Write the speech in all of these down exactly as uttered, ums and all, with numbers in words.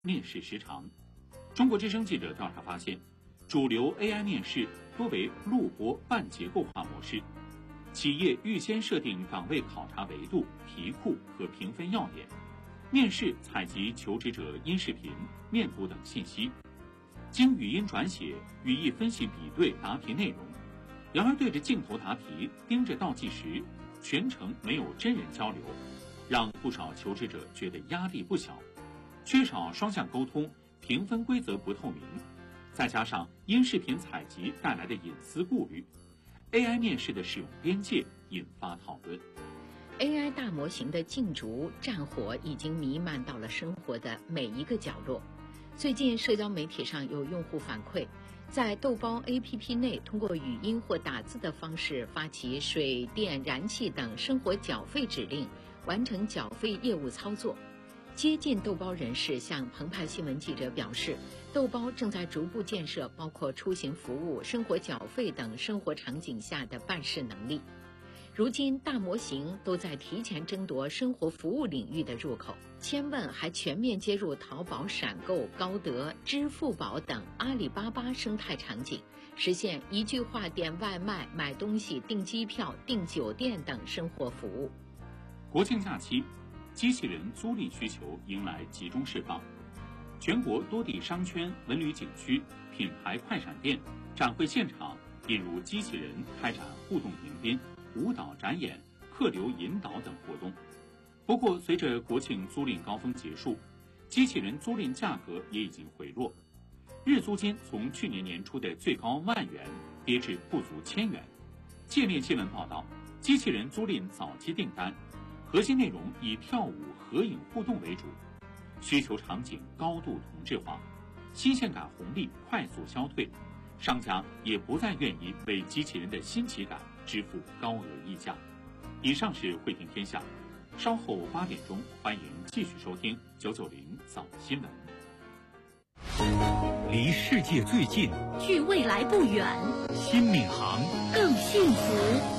面试时长。中国之声记者调查发现，主流 A I 面试多为录播半结构化模式，企业预先设定岗位考察维度、题库和评分要点，面试采集求职者音视频、面部等信息，经语音转写、语义分析比对答题内容。然而对着镜头答题、盯着倒计时，全程没有真人交流，让不少求职者觉得压力不小。缺少双向沟通，评分规则不透明，再加上音视频采集带来的隐私顾虑， A I 面试的使用边界引发讨论。 A I 大模型的竞逐战火已经弥漫到了生活的每一个角落。最近社交媒体上有用户反馈，在豆包 A P P 内通过语音或打字的方式发起水电燃气等生活缴费指令，完成缴费业务操作。接近豆包人士向澎湃新闻记者表示，豆包正在逐步建设包括出行服务、生活缴费等生活场景下的办事能力。如今大模型都在提前争夺生活服务领域的入口，千问还全面接入淘宝闪购、高德、支付宝等阿里巴巴生态场景，实现一句话点外卖、买东西、订机票、订酒店等生活服务。 国庆假期，机器人租赁需求迎来集中释放，全国多地商圈、文旅景区、品牌快闪店、展会现场引入机器人开展互动迎宾、舞蹈展演、客流引导等活动。不过，随着国庆租赁高峰结束，机器人租赁价格也已经回落，日租金从去年年初的最高万元跌至不足千元。界面新闻报道，机器人租赁早期订单核心内容以跳舞、合影互动为主，需求场景高度同质化，新鲜感红利快速消退，商家也不再愿意为机器人的新奇感支付高额溢价。以上是慧听天下，稍后八点钟欢迎继续收听九九零早新闻。 离世界最近， 距未来不远， 新闵行更幸福。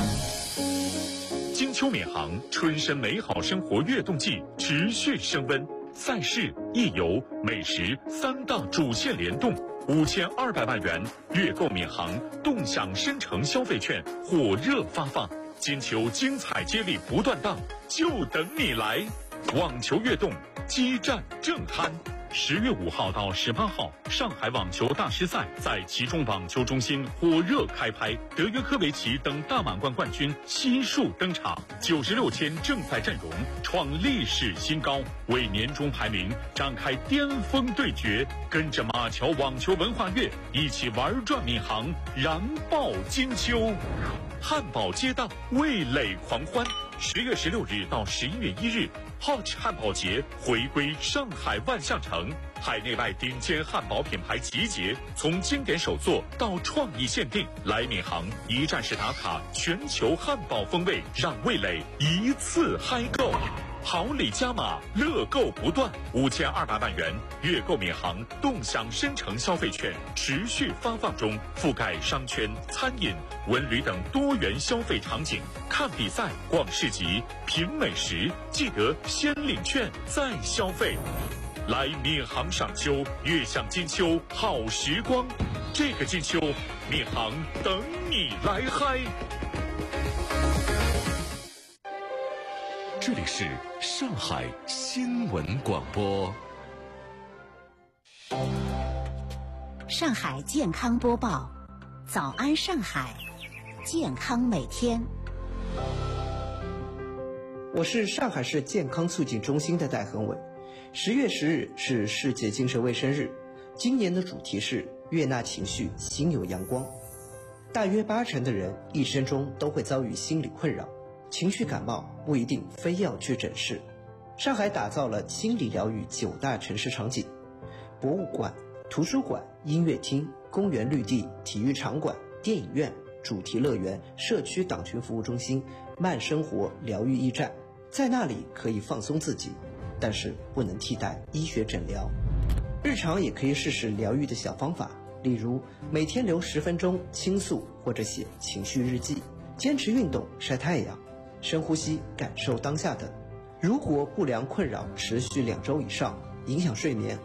金秋闵行春深美好生活跃动季持续升温，赛事、艺游、美食三大主线联动，五千二百万元悦购闵行动享深城消费券火热发放，金秋精彩接力不断档，就等你来！网球跃动，激战正酣。十月五号到十八号，上海网球大师赛在其中网球中心火热开拍，德约科维奇等大满贯冠军悉数登场，九十六签正赛阵容创历史新高，为年终排名展开巅峰对决。跟着马桥网球文化月一起玩转闵行，燃爆金秋！汉堡街道，味蕾狂欢。十月十六日到十一月一日 ，Hot 汉堡节回归上海万象城，海内外顶尖汉堡品牌集结，从经典手作到创意限定，来闵行一站式打卡全球汉堡风味，让味蕾一次嗨购。好礼加码，乐购不断，五千二百万元悦购闵行动享深城消费券持续发放中，覆盖商圈、餐饮、文旅等多元消费场景。看比赛、逛市集、品美食，记得先领券再消费。来闵行赏秋，悦享金秋好时光。这个金秋，闵行等你来嗨。 这里是上海新闻广播。 上海健康播报，早安上海，健康每天。 我是上海市健康促进中心的戴恒伟。十月十日是世界精神卫生日，今年的主题是悦纳情绪，心有阳光。大约八成的人一生中都会遭遇心理困扰，情绪感冒不一定非要去诊室。上海打造了心理疗愈九大城市场景，博物馆、图书馆、音乐厅、公园绿地、体育场馆、电影院、主题乐园、社区党群服务中心、慢生活疗愈驿站，在那里可以放松自己，但是不能替代医学诊疗。日常也可以试试疗愈的小方法，例如每天留十分钟倾诉或者写情绪日记，坚持运动、晒太阳、深呼吸、感受当下等。如果不良困扰持续两周以上， 影响睡眠